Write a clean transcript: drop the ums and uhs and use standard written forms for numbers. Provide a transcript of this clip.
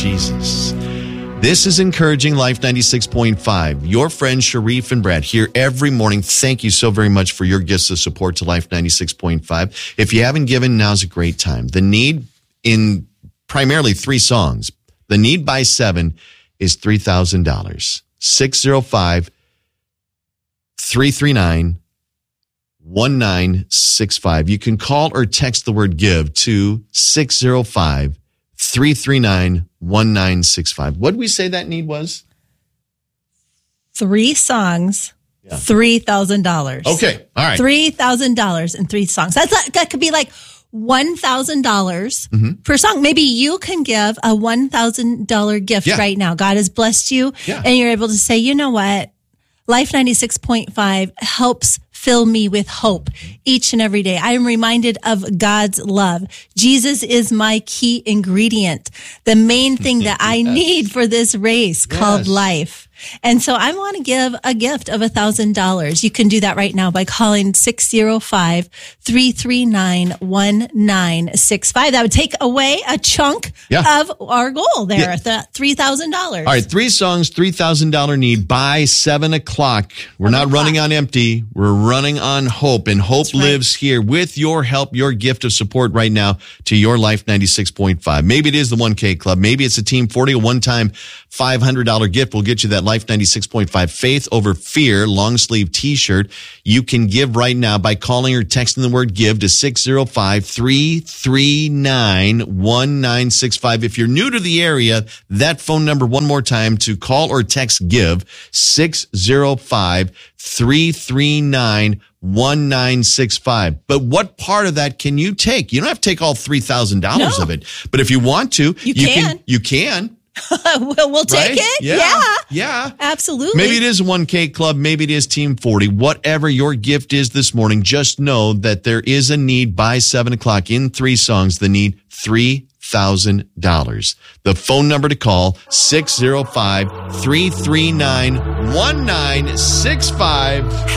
Jesus. This is Encouraging Life 96.5. Your friends Sharif and Brad here every morning. Thank you so very much for your gifts of support to Life 96.5. If you haven't given, now's a great time. The need in primarily 3 songs. The need by 7 is $3,000. 605-339-1965. You can call or text the word give to 605-339-1965. What did we say that need was? 3 songs, $3,000. Okay, all right. $3,000 in 3 songs. That could be like $1,000 per song. Maybe you can give a $1,000 gift right now. God has blessed you, and you're able to say, you know what? Life 96.5 helps fill me with hope each and every day. I am reminded of God's love. Jesus is my key ingredient, the main thing that I need for this race called life. And so I want to give a gift of $1,000. You can do that right now by calling 605-339-1965. That would take away a chunk of our goal there, the $3,000. All right, 3 songs, $3,000 need by 7 o'clock. We're not running on empty. We're running on hope, and hope lives here with your help, your gift of support right now to your Life 96.5. Maybe it is the 1K Club. Maybe it's a Team 40, a one-time $500 gift. We'll get you that Life 96.5 Faith Over Fear long sleeve t-shirt. You can give right now by calling or texting the word give to 605-339-1965. If you're new to the area, that phone number one more time to call or text give, 605-339-1965. But what part of that can you take? You don't have to take all $3,000 of it, but if you want to, you can. We'll take it. Yeah. Absolutely. Maybe it is a 1K Club. Maybe it is Team 40. Whatever your gift is this morning, just know that there is a need by 7 o'clock in 3 songs. The need $3,000. The phone number to call, 605-339-1965.